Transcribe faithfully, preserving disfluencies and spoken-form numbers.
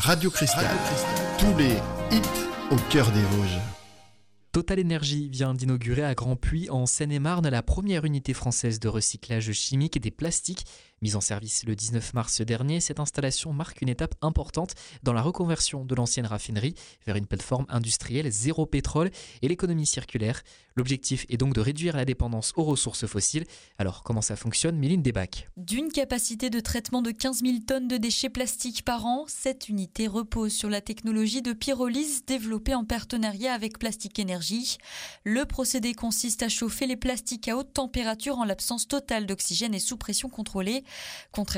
Radio Cristal, tous les hits au cœur des Vosges. Total Energy vient d'inaugurer à Grand-Puy, en Seine-et-Marne, la première unité française de recyclage chimique des plastiques. Mise en service le dix-neuf mars dernier, cette installation marque une étape importante dans la reconversion de l'ancienne raffinerie vers une plateforme industrielle zéro pétrole et l'économie circulaire. L'objectif est donc de réduire la dépendance aux ressources fossiles. Alors comment ça fonctionne, Méline Desbacs? D'une capacité de traitement de quinze mille tonnes de déchets plastiques par an, cette unité repose sur la technologie de pyrolyse développée en partenariat avec Plastic Energy. Le procédé consiste à chauffer les plastiques à haute température en l'absence totale d'oxygène et sous pression contrôlée. Contrairement